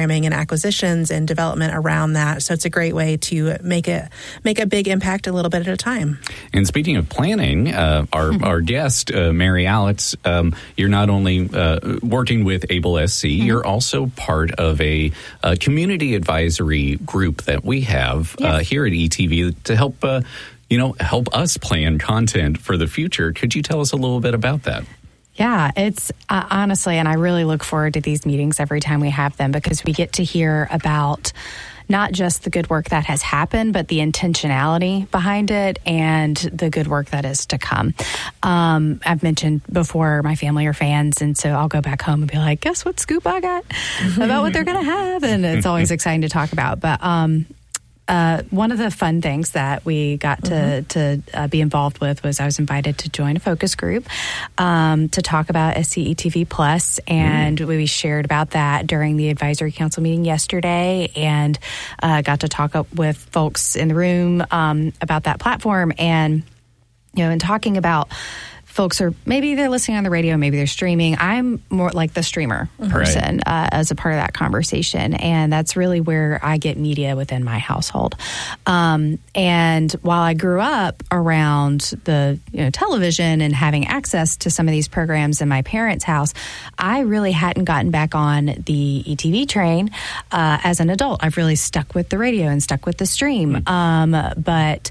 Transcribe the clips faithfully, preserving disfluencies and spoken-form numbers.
and acquisitions and development around that. So it's a great way to make it make a big impact a little bit at a time. And speaking of planning, uh, our our guest, uh, Mary Alex, um, you're not only uh, working with Able S C, mm-hmm. you're also part of a, a community advisory group that we have yes. uh, here at E T V to help uh, you know help us plan content for the future. Could you tell us a little bit about that? Yeah, it's uh, honestly, and I really look forward to these meetings every time we have them because we get to hear about not just the good work that has happened, but the intentionality behind it and the good work that is to come. Um, I've mentioned before my family are fans, and so I'll go back home and be like, guess what scoop I got about what they're going to have? And it's always exciting to talk about. But um Uh, one of the fun things that we got to, mm-hmm. to uh, be involved with was I was invited to join a focus group um, to talk about S C E T V Plus, and mm. we shared about that during the advisory council meeting yesterday, and uh, got to talk up with folks in the room um, about that platform, and you know, and talking about folks are, maybe they're listening on the radio, maybe they're streaming. I'm more like the streamer person right. uh, as a part of that conversation. And that's really where I get media within my household. Um, and while I grew up around the you know, television and having access to some of these programs in my parents' house, I really hadn't gotten back on the E T V train uh, as an adult. I've really stuck with the radio and stuck with the stream. Mm. Um, but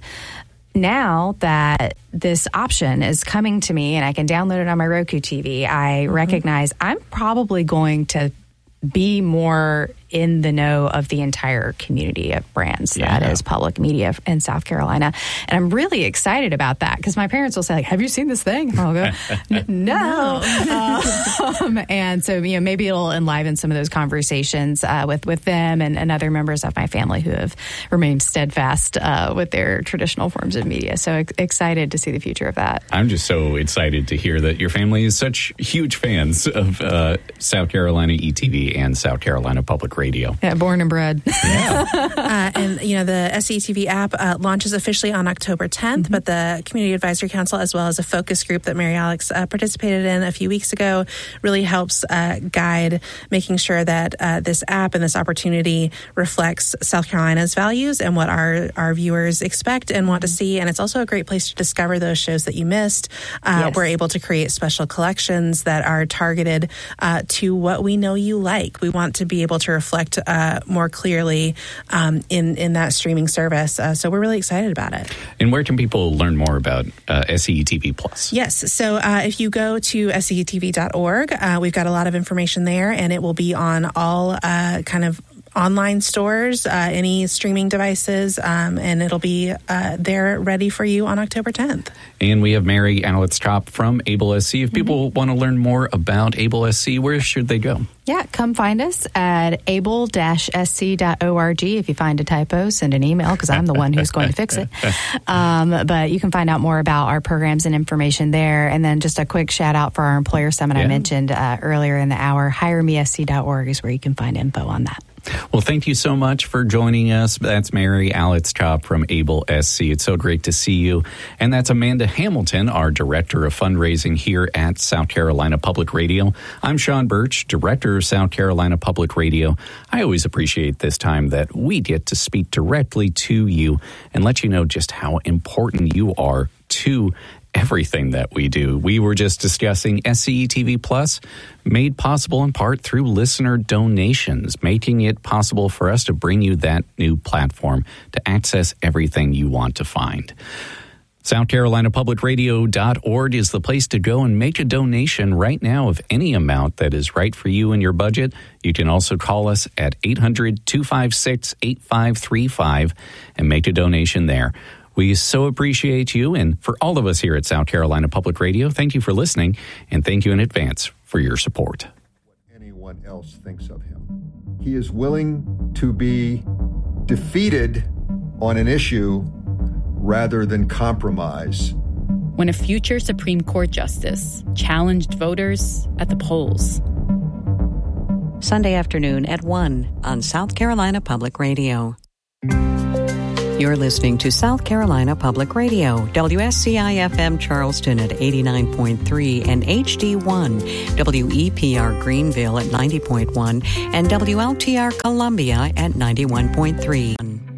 now that this option is coming to me and I can download it on my Roku T V, I mm-hmm. recognize I'm probably going to be more in the know of the entire community of brands yeah. that is public media in South Carolina. And I'm really excited about that because my parents will say, like, have you seen this thing? And I'll go, no. um, and so, you know, maybe it'll enliven some of those conversations uh, with, with them and, and other members of my family who have remained steadfast uh, with their traditional forms of media. So ex- excited to see the future of that. I'm just so excited to hear that your family is such huge fans of uh, South Carolina E T V and South Carolina Public Radio. Yeah, born and bred. Yeah. uh, and, you know, the S C E T V app uh, launches officially on October tenth, mm-hmm. but the Community Advisory Council, as well as a focus group that Mary Alex uh, participated in a few weeks ago, really helps uh, guide making sure that uh, this app and this opportunity reflects South Carolina's values and what our, our viewers expect and want to see. And it's also a great place to discover those shows that you missed. Uh, yes. We're able to create special collections that are targeted uh, to what we know you like. We want to be able to reflect uh, more clearly um, in, in that streaming service. Uh, so we're really excited about it. And where can people learn more about uh, S C E T V Plus? Yes. So uh, if you go to S C E T V dot org, uh, we've got a lot of information there, and it will be on all uh, kind of online stores, uh, any streaming devices, um, and it'll be uh, there ready for you on October tenth. And we have Mary Alex Trop from Able S C. If people mm-hmm. want to learn more about Able S C, where should they go? Yeah, come find us at able dash s c dot org. If you find a typo, send an email because I'm the one who's going to fix it. Um, but you can find out more about our programs and information there. And then just a quick shout out for our employer summit yeah. I mentioned uh, earlier in the hour. hire me s c dot org is where you can find info on that. Well, thank you so much for joining us. That's Mary Alex Trop from Able S C. It's so great to see you. And that's Amanda Hamilton, our Director of Fundraising here at South Carolina Public Radio. I'm Sean Birch, Director of South Carolina Public Radio. I always appreciate this time that we get to speak directly to you and let you know just how important you are to everything that we do. We were just discussing S C E T V Plus, made possible in part through listener donations, making it possible for us to bring you that new platform to access everything you want to find. South Carolina Public Radio dot org is the place to go and make a donation right now of any amount that is right for you and your budget. You can also call us at eight hundred, two five six, eight five three five and make a donation there. We so appreciate you, and for all of us here at South Carolina Public Radio, thank you for listening, and thank you in advance for your support. What anyone else thinks of him. He is willing to be defeated on an issue rather than compromise. When a future Supreme Court justice challenged voters at the polls. Sunday afternoon at one on South Carolina Public Radio. You're listening to South Carolina Public Radio, W S C I F M Charleston at eighty-nine point three and H D one, W E P R Greenville at ninety point one, and W L T R Columbia at ninety-one point three.